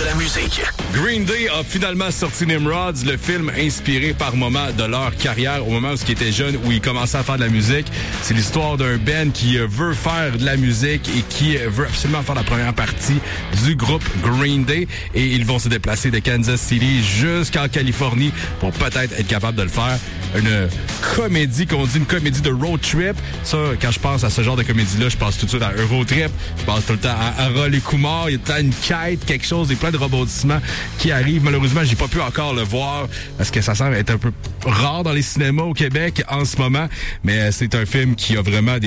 la musique. Green Day a finalement sorti Nimrods, le film inspiré par moment de leur carrière, au moment où ils étaient jeunes, où ils commençaient à faire de la musique. C'est l'histoire d'un band qui veut faire de la musique et qui veut absolument faire la première partie du groupe Green Day. Et ils vont se déplacer de Kansas City jusqu'en Californie pour peut-être être capable de le faire. Une comédie, une comédie de road trip. Ça, quand je pense à ce genre de comédie-là, je pense tout de suite à Eurotrip. Je pense tout le temps à Harold et Kumar. Il y a tout le temps une quête, quelque chose, des plein de rebondissements qui arrivent. Malheureusement, j'ai pas pu encore le voir parce que ça semble être un peu rare dans les cinémas au Québec en ce moment. Mais c'est un film qui a vraiment des